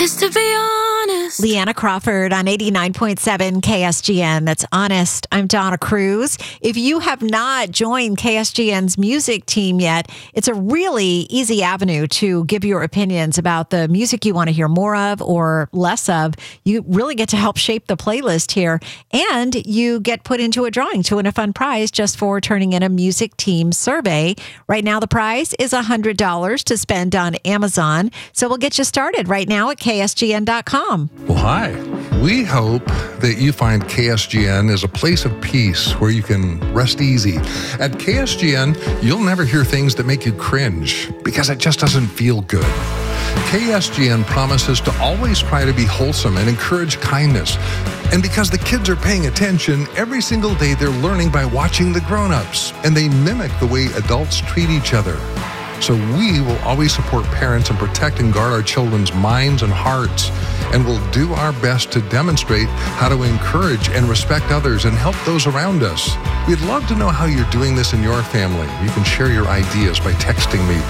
is to be honest. Leanna Crawford on 89.7 KSGN. That's Honest. I'm Donna Cruz. If you have not joined KSGN's music team yet, it's a really easy avenue to give your opinions about the music you want to hear more of or less of. You really get to help shape the playlist here, and you get put into a drawing to win a fun prize just for turning in a music team survey. Right now, the prize is $100 to spend on Amazon. So we'll get you started right now at KSGN.com. Well, hi. We hope that you find KSGN as a place of peace where you can rest easy. At KSGN, you'll never hear things that make you cringe because it just doesn't feel good. KSGN promises to always try to be wholesome and encourage kindness. And because the kids are paying attention, every single day they're learning by watching the grown-ups, and they mimic the way adults treat each other. So we will always support parents and protect and guard our children's minds and hearts, and we'll do our best to demonstrate how to encourage and respect others and help those around us. We'd love to know how you're doing this in your family. You can share your ideas by texting me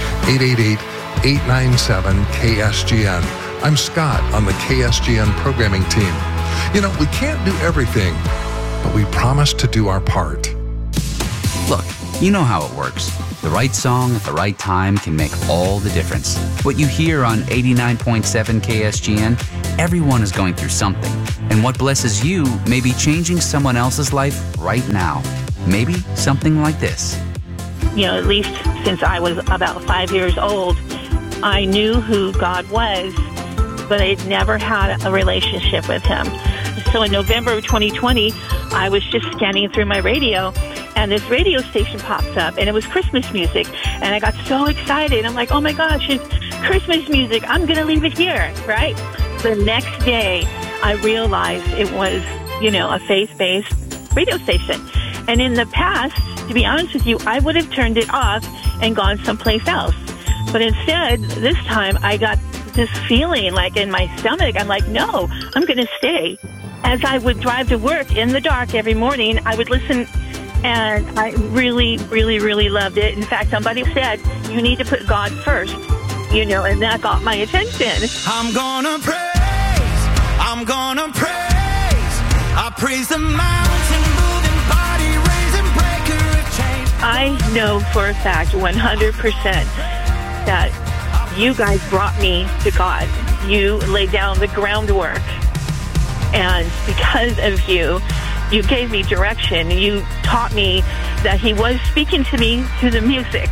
888-897-KSGN. I'm Scott on the KSGN programming team. You know, we can't do everything, but we promise to do our part. Look, you know how it works. The right song at the right time can make all the difference. What you hear on 89.7 KSGN, everyone is going through something. And what blesses you may be changing someone else's life right now. Maybe something like this. You know, at least since I was about 5 years old, I knew who God was, but I'd never had a relationship with him. So in November of 2020, I was just scanning through my radio, and this radio station pops up, and it was Christmas music. And I got so excited. I'm like, oh my gosh, it's Christmas music. I'm going to leave it here, right? The next day, I realized it was, you know, a faith-based radio station. And in the past, to be honest with you, I would have turned it off and gone someplace else. But instead, this time, I got this feeling like in my stomach. I'm like, no, I'm going to stay. As I would drive to work in the dark every morning, I would listen, and I really, really, really loved it. In fact, somebody said, you need to put God first, you know, and that got my attention. I'm gonna praise, I'm gonna praise, I praise the mountain moving body, raising breaker of chains. I know for a fact 100% that you guys brought me to God. You laid down the groundwork. And because of you, you gave me direction. You taught me that he was speaking to me through the music.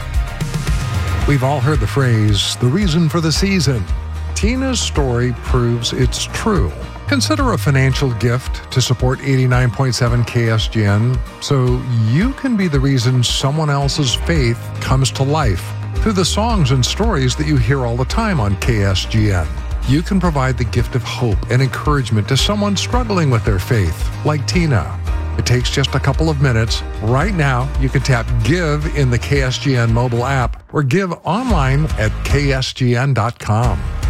We've all heard the phrase, the reason for the season. Tina's story proves it's true. Consider a financial gift to support 89.7 KSGN so you can be the reason someone else's faith comes to life through the songs and stories that you hear all the time on KSGN. You can provide the gift of hope and encouragement to someone struggling with their faith, like Tina. It takes just a couple of minutes. Right now, you can tap Give in the KSGN mobile app or give online at KSGN.com.